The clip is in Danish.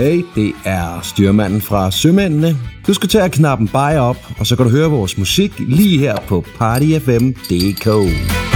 Hey, det er styrmanden fra Sømændene. Du skal tage knappen bare op, og så kan du høre vores musik lige her på partyfm.dk.